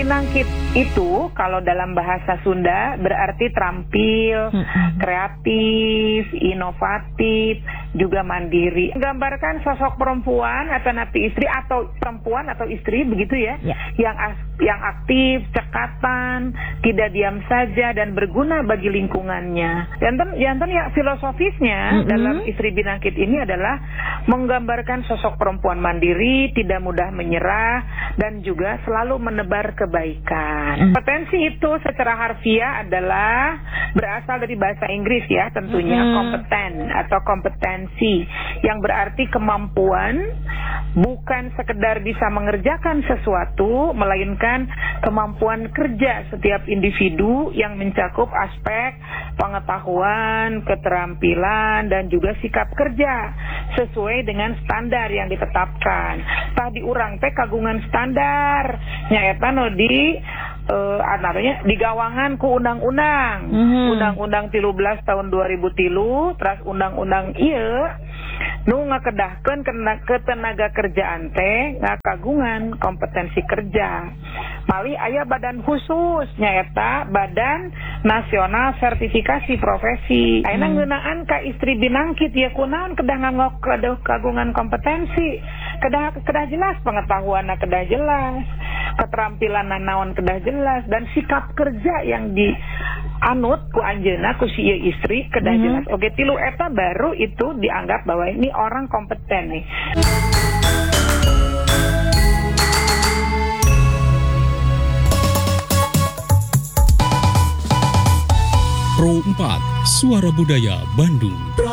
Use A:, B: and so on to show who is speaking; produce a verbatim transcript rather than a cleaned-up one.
A: binangkit itu kalau dalam bahasa Sunda berarti terampil, hmm. kreatif, inovatif, juga mandiri. Menggambarkan sosok perempuan atau napi istri atau perempuan atau istri begitu ya, ya. yang yang aktif, cekatan, tidak diam saja dan berguna bagi lingkungannya. Jantan, jantan ya filosofisnya mm-hmm. dalam Istri Binangkit ini adalah menggambarkan sosok perempuan mandiri, tidak mudah menyerah, dan juga selalu menebar kebaikan. Mm-hmm. Kompetensi itu secara harfiah adalah berasal dari bahasa Inggris ya, tentunya mm-hmm. kompeten atau kompetensi, yang berarti kemampuan, bukan sekedar bisa mengerjakan sesuatu, melainkan kemampuan kerja setiap individu yang mencakup aspek pengetahuan, keterampilan, dan juga sikap kerja sesuai dengan standar yang ditetapkan. Tah diurang teh kagungan standar nyaeta no di Uh, namanya digawangan ku undang-undang mm-hmm. undang-undang tilu belas tahun dua ribu tilu, terus undang-undang ieu nu ngakedahkeun ketenaga kerjaan teh ngakagungan kompetensi kerja. Mali aya badan khusus nyaeta Badan Nasional Sertifikasi Profesi. Ayeuna mm. ngeunaan ka Istri Binangkit ya kunaon kedah nganggo kagungan kompetensi. Kedah kedah jelas pengetahuanna kedah jelas, keterampilan naon kedah jelas, dan sikap kerja yang dianut ku anjeunna ku si ieu istri kedah mm-hmm. jelas. Oke, tilu eta baru itu dianggap bahwa ini orang kompeten nih.
B: Pro empat Suara Budaya Bandung.